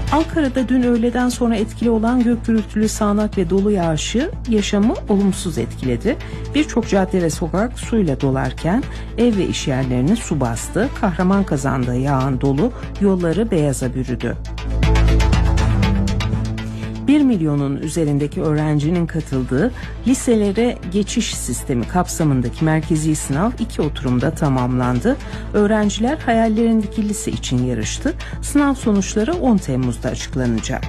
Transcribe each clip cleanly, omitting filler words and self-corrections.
Ankara'da dün öğleden sonra etkili olan gök gürültülü sağanak ve dolu yağışı yaşamı olumsuz etkiledi. Birçok cadde ve sokak suyla dolarken ev ve iş yerlerini su bastı. Kahramanmaraş'ta yağan dolu yolları beyaza bürüdü. 1 milyonun üzerindeki öğrencinin katıldığı liselere geçiş sistemi kapsamındaki merkezi sınav 2 oturumda tamamlandı. Öğrenciler hayallerindeki lise için yarıştı. Sınav sonuçları 10 Temmuz'da açıklanacak.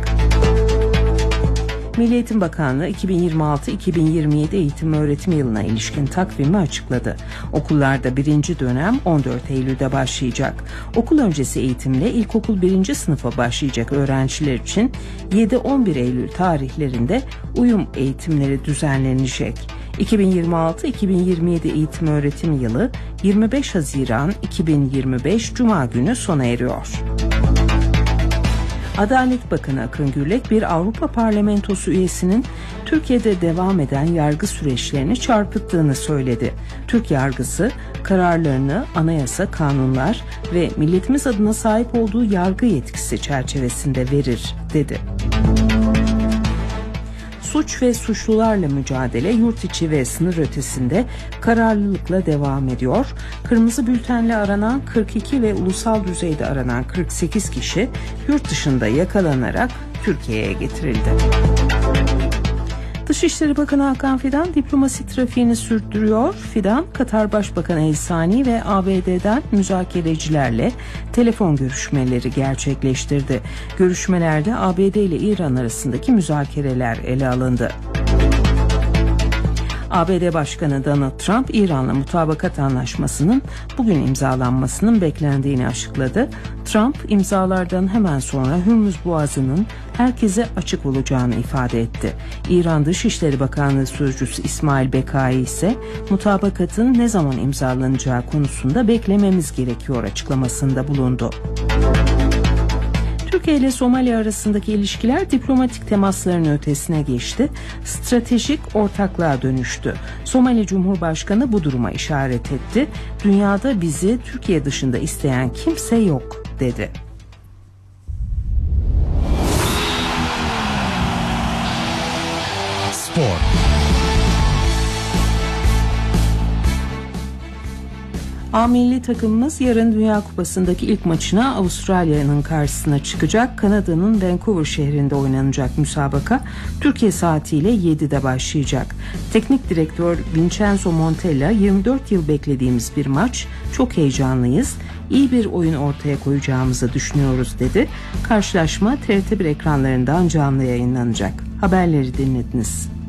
Milli Eğitim Bakanlığı 2026-2027 eğitim öğretim yılına ilişkin takvimi açıkladı. Okullarda 1. dönem 14 Eylül'de başlayacak. Okul öncesi eğitimle ilkokul 1. sınıfa başlayacak öğrenciler için 7-11 Eylül tarihlerinde uyum eğitimleri düzenlenecek. 2026-2027 eğitim öğretim yılı 25 Haziran 2025 Cuma günü sona eriyor. Adalet Bakanı Akın Gürlek bir Avrupa Parlamentosu üyesinin Türkiye'de devam eden yargı süreçlerini çarpıttığını söyledi. Türk yargısı kararlarını anayasa, kanunlar ve milletimiz adına sahip olduğu yargı yetkisi çerçevesinde verir, dedi. Suç ve suçlularla mücadele yurt içi ve sınır ötesinde kararlılıkla devam ediyor. Kırmızı bültenle aranan 42 ve ulusal düzeyde aranan 48 kişi yurt dışında yakalanarak Türkiye'ye getirildi. Dışişleri Bakanı Hakan Fidan diplomasi trafiğini sürdürüyor. Fidan, Katar Başbakanı El Sani ve ABD'den müzakerecilerle telefon görüşmeleri gerçekleştirdi. Görüşmelerde ABD ile İran arasındaki müzakereler ele alındı. ABD Başkanı Donald Trump, İran'la mutabakat anlaşmasının bugün imzalanmasının beklendiğini açıkladı. Trump, imzalardan hemen sonra Hürmüz Boğazı'nın herkese açık olacağını ifade etti. İran Dışişleri Bakanlığı Sözcüsü İsmail Bekai ise mutabakatın ne zaman imzalanacağı konusunda beklememiz gerekiyor açıklamasında bulundu. Türkiye ile Somali arasındaki ilişkiler diplomatik temasların ötesine geçti. Stratejik ortaklığa dönüştü. Somali Cumhurbaşkanı bu duruma işaret etti. Dünyada bizi Türkiye dışında isteyen kimse yok, dedi. Spor. A milli takımımız yarın Dünya Kupası'ndaki ilk maçına Avustralya'nın karşısına çıkacak. Kanada'nın Vancouver şehrinde oynanacak müsabaka Türkiye saatiyle 7'de başlayacak. Teknik direktör Vincenzo Montella, 24 yıl beklediğimiz bir maç, çok heyecanlıyız, iyi bir oyun ortaya koyacağımızı düşünüyoruz, dedi. Karşılaşma TRT1 ekranlarından canlı yayınlanacak. Haberleri dinlediniz.